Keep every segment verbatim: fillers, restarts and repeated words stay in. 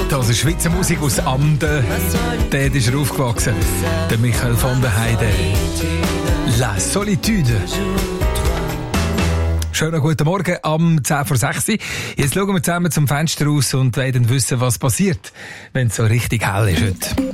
Also Schweizer Musik aus Amden, dort ist er aufgewachsen. Der Michael von der Heide. La Solitude. Schönen guten Morgen am zehn vor sechs. Jetzt schauen wir zusammen zum Fenster raus und wollen wissen, was passiert, wenn es so richtig hell ist heute.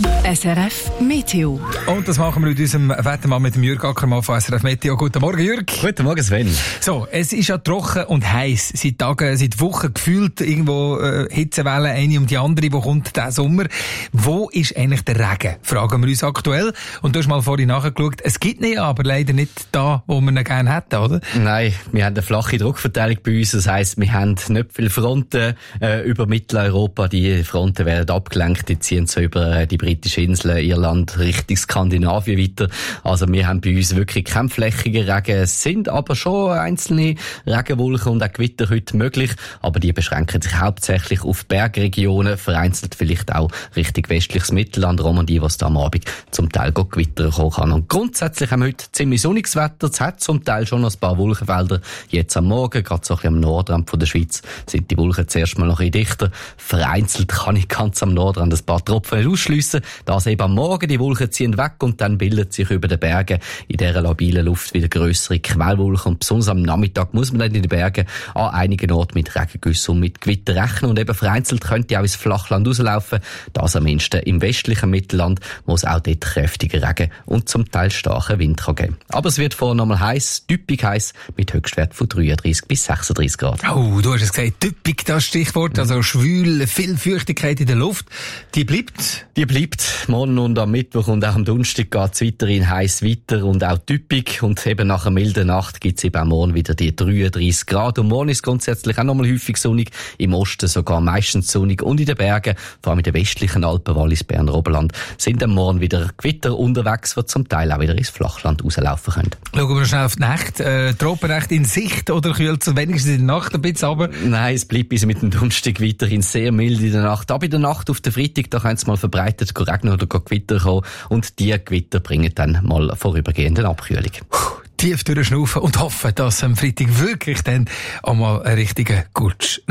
S R F Meteo. Und das machen wir mit unserem Wettermann, mit dem Jürg Ackermann von S R F Meteo. Guten Morgen, Jürg. Guten Morgen, Sven. So, es ist ja trocken und heiß. Seit Tagen, seit Wochen gefühlt irgendwo äh, Hitzewellen, eine um die andere. Wo kommt der Sommer? Wo ist eigentlich der Regen? Fragen wir uns aktuell. Und du hast mal vorhin nachgeschaut. Es gibt ihn ja, aber leider nicht da, wo wir ihn gerne hätten, oder? Nein, wir haben eine flache Druckverteilung bei uns. Das heisst, wir haben nicht viele Fronten äh, über Mitteleuropa. Die Fronten werden abgelenkt. Die ziehen so über äh, die britischen Inseln, Irland, Richtung Skandinavien weiter. Also wir haben bei uns wirklich keinen flächigen Regen. Es sind aber schon einzelne Regenwolken und auch Gewitter heute möglich. Aber die beschränken sich hauptsächlich auf Bergregionen, vereinzelt vielleicht auch Richtung westliches Mittelland, Romandie, was da am Abend zum Teil Gewitter kommen kann. Und grundsätzlich haben wir heute ziemlich sonniges Wetter. Es hat zum Teil schon noch ein paar Wolkenfelder. Jetzt am Morgen, gerade so ein bisschen am Nordrand von der Schweiz, sind die Wolken zuerst mal noch ein bisschen dichter. Vereinzelt kann ich ganz am Nordrand ein paar Tropfen ausschliessen. Das eben am Morgen, die Wolken ziehen weg und dann bildet sich über den Bergen in dieser labilen Luft wieder grössere Quellwolken. Und besonders am Nachmittag muss man dann in den Bergen an einigen Orten mit Regengüssen und mit Gewitter rechnen. Und eben vereinzelt könnte auch ins Flachland rauslaufen. Das am mindesten im westlichen Mittelland, wo es auch dort kräftigen Regen und zum Teil starken Wind kann geben. Aber es wird vorher nochmal heiß, typisch heiß, mit Höchstwert von dreiunddreißig bis sechsunddreißig Grad. Oh, du hast es gesagt, typisch das Stichwort, also schwül, viel Feuchtigkeit in der Luft. Die bleibt? Die bleibt. Morgen und am Mittwoch und auch am Donnerstag geht es weiterhin heiß weiter und auch typisch. Und eben nach einer milden Nacht gibt es eben auch morgen wieder die dreiunddreißig Grad. Und morgen ist grundsätzlich auch nochmal häufig sonnig. Im Osten sogar meistens sonnig. Und in den Bergen, vor allem in den westlichen Alpen, Wallis, Bern, Oberland, sind am Morgen wieder Gewitter unterwegs, die zum Teil auch wieder ins Flachland rauslaufen können. Schauen wir schnell auf die Nacht. Äh, Tropenrecht in Sicht oder kühlt es wenigstens in der Nacht ein bisschen runter? Nein, es bleibt bis mit dem Donnerstag weiterhin sehr mild in der Nacht. Aber in der Nacht auf den Freitag, da kann es mal verbreitet regnen oder Gewitter kommen. Und die Gewitter bringen dann mal vorübergehende Abkühlung. Tief durchschnaufen und hoffen, dass am Freitag wirklich dann einmal ein richtiger Gutsch